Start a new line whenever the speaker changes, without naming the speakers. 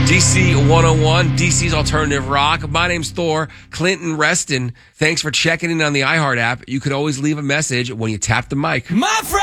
DC 101, DC's Alternative Rock. My name's Thor. Clinton Reston. Thanks for checking in on the iHeart app. You could always leave a message when you tap the mic.
My friend.